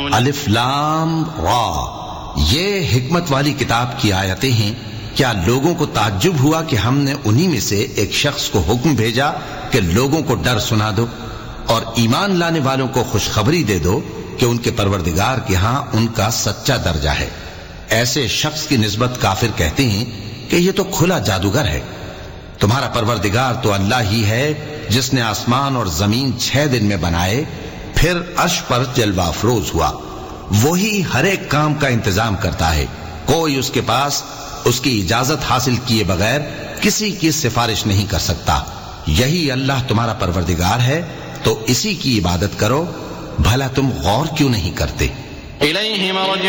अलिफ लाम रा, ये हिकमत वाली किताब की आयतें हैं। क्या लोगों को ताज्जुब हुआ कि हमने उन्हीं में से एक शख्स को हुक्म भेजा कि लोगों को डर सुना दो और ईमान लाने वालों को खुशखबरी दे दो कि उनके परवरदिगार के यहां उनका सच्चा दर्जा है। ऐसे शख्स की निस्बत काफिर कहते हैं कि यह तो खुला जादूगर है। तुम्हारा परवरदिगार तो अल्लाह ही है जिसने आसमान और जमीन 6 दिन में बनाए, फिर अर्श पर जलवा अफरोज हुआ। वही हर एक काम का इंतजाम करता है। कोई उसके पास उसकी इजाजत हासिल किए बगैर किसी की सिफारिश नहीं कर सकता। यही अल्लाह तुम्हारा परवरदिगार है, तो इसी की इबादत करो। भला तुम गौर क्यों नहीं करते?